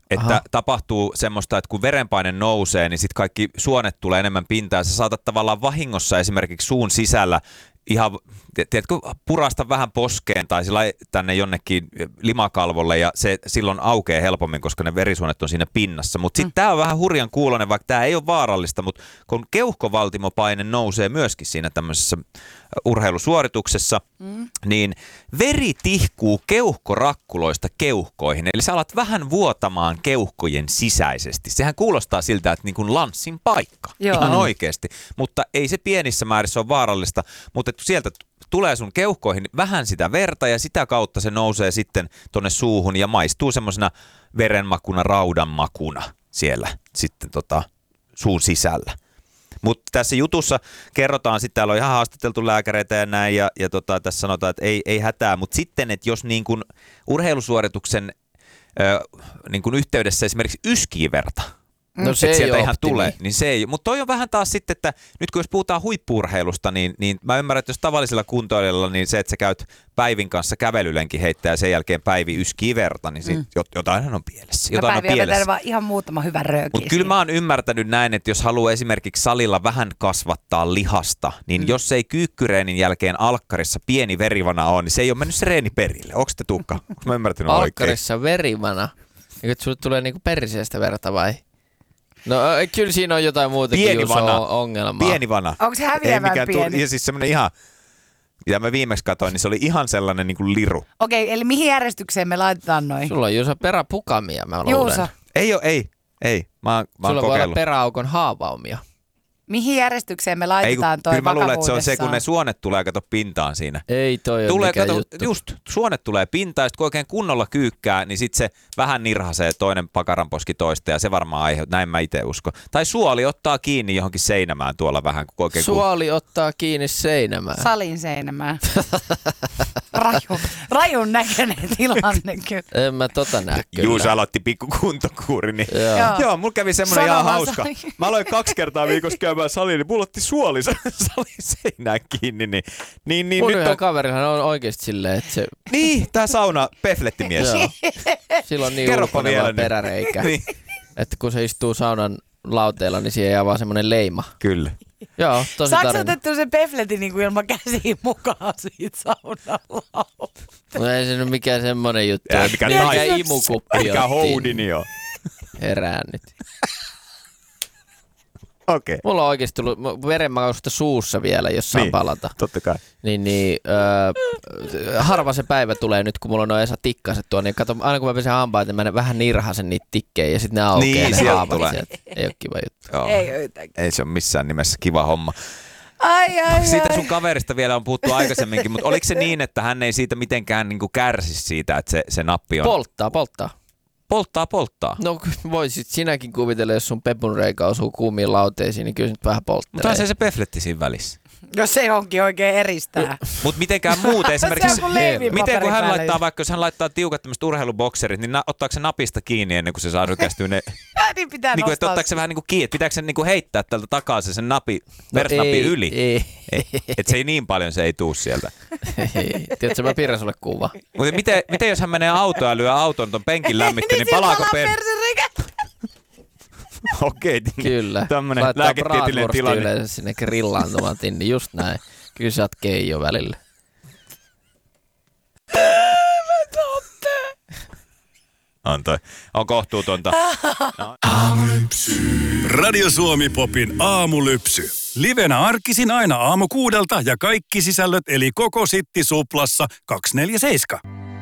Että tapahtuu semmoista, että kun verenpaine nousee, niin sitten kaikki suonet tulee enemmän pintaan. Sä saatat tavallaan vahingossa esimerkiksi suun sisällä ihan, tiedätkö, purasta vähän poskeen tai sillä tänne jonnekin limakalvolle ja se silloin aukeaa helpommin, koska ne verisuonet on siinä pinnassa. Mutta sitten tämä on vähän hurjan kuuloinen, vaikka tämä ei ole vaarallista, mutta kun keuhkovaltimopaine nousee myöskin siinä tämmöisessä urheilusuorituksessa, niin veri tihkuu keuhkorakkuloista keuhkoihin. Eli sä alat vähän vuotamaan keuhkojen sisäisesti. Sehän kuulostaa siltä, että niin kuin lanssin paikka. Joo. Ihan oikeasti. Mutta ei se pienissä määrissä ole vaarallista, mutta sieltä tulee sun keuhkoihin vähän sitä verta ja sitä kautta se nousee sitten tonne suuhun ja maistuu semmoisena verenmakuna, raudanmakuna siellä sitten suun sisällä. Mutta tässä jutussa kerrotaan, sitten täällä on ihan haastateltu lääkäreitä ja näin, ja tässä sanotaan, että ei hätää, mutta sitten, että jos niin kun urheilusuorituksen niin kun yhteydessä esimerkiksi yskii verta, no se ei sieltä ole ihan optimi. tulee, niin se ei. Mutta toi on vähän taas sitten, että nyt kun jos puhutaan huippu-urheilusta, niin mä ymmärrän, että jos tavallisella kuntoilijalla, niin se, että sä käyt Päivin kanssa kävelylenkin heittää ja sen jälkeen Päivi yskii verta, niin jotain on pielessä. Jotain on pielessä. Vaan ihan muutama hyvä rööki. Mutta kyllä mä oon ymmärtänyt näin, että jos haluaa esimerkiksi salilla vähän kasvattaa lihasta, niin jos ei kyykkyreenin jälkeen alkkarissa pieni verivana on, niin se ei ole mennyt se reeni perille. Onko te Tuukka? Onko mä ymmärtänyt oikein? Alkkarissa verivana? Eikö sulle tulee niinku periseestä verta vai? No kyllä siinä on jotain muutakin ongelmaa. Pieni vana. Onko se häviävän pieni? Ja siis semmoinen ihan, ja mä viimeksi katsoin, niin se oli ihan sellainen niin kuin liru. Okei, eli mihin järjestykseen me laitetaan noin? Sulla on Juuso peräpukamia, mä luulen. Juuso. Ei. Mä oon Sulla voi kokeillut. olla peräaukon haavaumia. Mihin järjestykseen me laitetaan toi kyllä mä luulen, että se on se, vakavuudessaan? kun ne suonet tulee, kato pintaan siinä. Ei toi ole mikään juttu. Just, suonet tulee pintaan, ja sit kun oikein kunnolla kyykkää, niin sit se vähän nirhasee toinen pakaranposki toista, ja se varmaan aiheuttaa, näin mä itse uskon. Tai suoli ottaa kiinni johonkin seinämään tuolla vähän. Kun oikein Suoli ottaa kiinni seinämään. Salin seinämään. Rajun näköinen tilanne kyllä. En mä näe kyllä. Juuso aloitti pikku kuntokuuri, niin joo, mulla kävi semmoinen ihan hauska. Mä aloin 2 kertaa viikossa käymään saliin, niin mulla otti suoli salin seinään kiinni. Niin mun nyt yhden on kaverihan on oikeesti silleen, että se... Niin, tää sauna peflettimies. Joo. Sillä on niin Kerropa ulkoinen vielä peräreikä, niin. että kun se istuu saunan lauteella, niin siihen jää vaan semmonen leima. Kyllä. Joo, tosi Saatko tarina. otettu se pefletin niin kuin ilman käsiä mukaan siitä saunalauta? No ei se nyt mikään semmonen juttu. Älä mikään imukuppi mikä otti. houdini on. Herään nyt. Okei. Mulla on oikeesti tullut verenmakausta suussa vielä, jos saan palata. Totta kai. Harva se päivä tulee nyt, kun mulla on noin Esa tikkaset tuonne. Kato, aina kun mä pesen hampaat, niin mä vähän nirhasen niitä tikkejä ja sitten ne aukeaa Niin, ne sieltä haavat. tulee. Ei ole kiva juttu. Joo. Ei yhtään. Ei se ole missään nimessä kiva homma. Ai. Siitä sun kaverista vielä on puhuttu aikaisemminkin, mutta oliko se niin, että hän ei siitä mitenkään niin kuin kärsi siitä, että se nappi on... Polttaa. No voisit sinäkin kuvitella, jos sun pepunreikä osuu kuumiin lauteisiin, niin kyllä se nyt vähän polttelee. Mutta se pefletti siinä välissä. Jos se johonkin oikein eristää. Mutta mitenkään muuten esimerkiksi... Se on kuin miten kun hän päälle. laittaa, vaikka jos hän laittaa tiukat tämmöiset urheilubokserit, niin ottaako se napista kiinni ennen kuin se saa rykästyä ne... Niin pitää niin kuin, että nostaa. ottaako se vähän niin kuin kiinni, että pitääkö se niin kuin heittää tältä takaa sen versnappi yli? Ei. Että se ei niin paljon, se ei tuu sieltä. Ei. Tiedätkö, mä piirrän sulle kuva. Mutta miten jos hän menee autoon ja lyö auton ton penkin lämmittyyn, niin palaako Okei, Kyllä. tämmönen laittaa lääketieteellinen tilanne. yleensä sinne grillaantumaan, niin just näin. Kyllä sä oot keijo välillä. On kohtuutonta. No. Radio Suomi Popin aamulypsy. Livenä arkisin aina aamu 6 ja kaikki sisällöt eli koko Sitti Suplassa 247.